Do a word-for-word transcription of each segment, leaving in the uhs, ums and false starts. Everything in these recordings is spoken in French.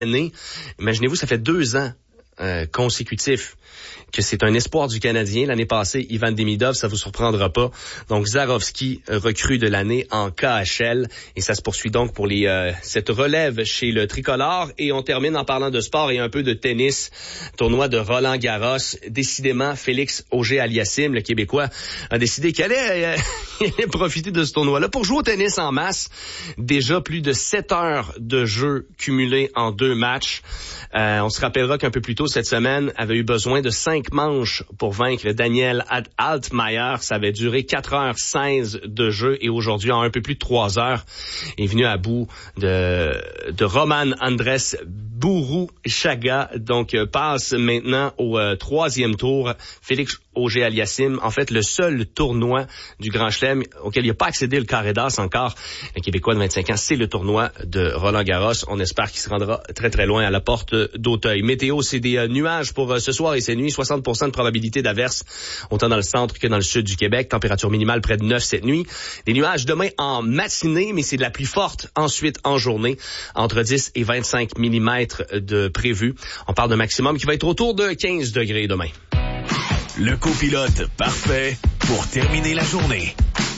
année. Imaginez-vous, ça fait deux ans euh, consécutifs que c'est un espoir du Canadien. L'année passée, Ivan Demidov, ça vous surprendra pas. Donc, Zarovski, recrue de l'année en K H L. Et ça se poursuit donc pour les euh, cette relève chez le Tricolore. Et on termine en parlant de sport et un peu de tennis. Tournoi de Roland-Garros. Décidément, Félix Auger-Aliassime, le Québécois, a décidé qu'il allait, euh, il allait profiter de ce tournoi-là pour jouer au tennis en masse. Déjà plus de sept heures de jeu cumulés en deux matchs. Euh, on se rappellera qu'un peu plus tôt cette semaine, avait eu besoin de cinq manches pour vaincre Daniel Altmaier. Ça avait duré quatre heures seize de jeu et aujourd'hui, en un peu plus de trois heures, est venu à bout de, de Roman Andres Bourouchaga. Donc, euh, passe maintenant au euh, troisième tour. Félix Auger-Aliassime, en fait, le seul tournoi du Grand Chelem auquel il n'a pas accédé le carré d'as encore. Un Québécois de vingt-cinq ans, c'est le tournoi de Roland-Garros. On espère qu'il se rendra très, très loin à la porte d'Auteuil. Météo, c'est des euh, nuages pour euh, ce soir et cette nuit. soixante pour cent de probabilité d'averse, autant dans le centre que dans le sud du Québec. Température minimale près de neuf cette nuit. Des nuages demain en matinée, mais c'est de la pluie forte ensuite en journée. Entre dix et vingt-cinq millimètres de prévu. On parle d'un maximum qui va être autour de quinze degrés demain. Le copilote parfait pour terminer la journée.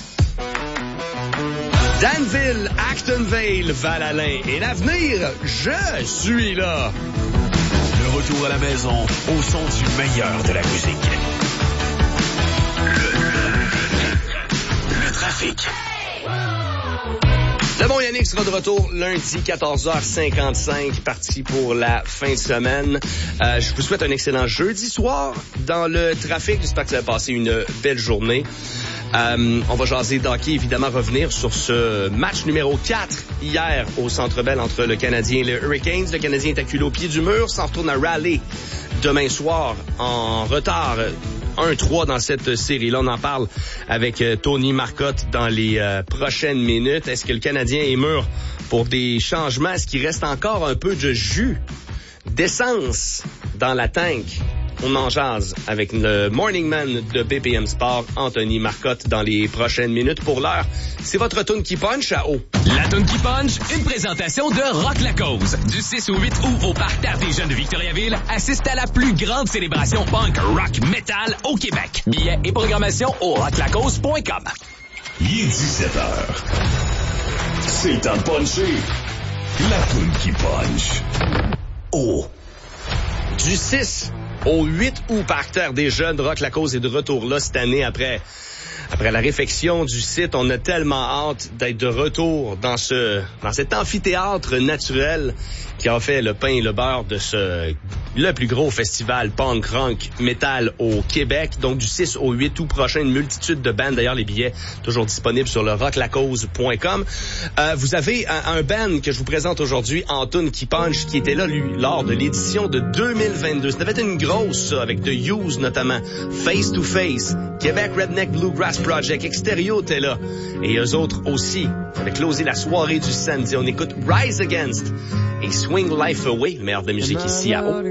Danville, Actonville, Val-Alain et l'avenir, je suis là. Le retour à la maison au son du meilleur de la musique. Le, le, le trafic. Le bon Yannick sera de retour lundi, quatorze heures cinquante-cinq, parti pour la fin de semaine. Euh, je vous souhaite un excellent jeudi soir dans le trafic. J'espère que vous avez passé une belle journée. Euh, on va jaser d'hockey, évidemment, revenir sur ce match numéro quatre hier au Centre Bell entre le Canadien et les Hurricanes. Le Canadien est acculé au pied du mur, s'en retourne à Raleigh demain soir en retard un trois dans cette série-là. On en parle avec euh, Tony Marcotte dans les euh, prochaines minutes. Est-ce que le Canadien est mûr pour des changements? Est-ce qu'il reste encore un peu de jus, d'essence dans la tank? On en jase avec le Morning Man de B P M Sport, Anthony Marcotte, dans les prochaines minutes. Pour l'heure, c'est votre tune qui punch à eau. La tune qui punch, une présentation de Rock la Cause. Du six au huit août au Parterre des Jeunes de Victoriaville, assiste à la plus grande célébration punk rock metal au Québec. Billets et programmation au rock la cause point com. Il est dix-sept heures. C'est le temps de puncher. La tune qui punch. Oh. Du six au huit août, Parterre des Jeunes, Rock la Cause est de retour là cette année après... Après la réfection du site, on a tellement hâte d'être de retour dans ce dans cet amphithéâtre naturel qui a fait le pain et le beurre de ce le plus gros festival punk rock metal au Québec. Donc du six au huit août prochain, une multitude de bands. D'ailleurs, les billets toujours disponibles sur le rock la cause point com. Euh, vous avez un, un band que je vous présente aujourd'hui, Antoine qui punch, qui était là lui lors de l'édition de deux mille vingt-deux. Ça devait être une grosse, ça, avec The Used notamment, Face to Face, Québec Redneck Bluegrass Project, Extérieur était là. Et eux autres aussi. Ça avait closé la soirée du samedi. On écoute Rise Against et Swing Life Away, le meilleur de musique ici à Haut.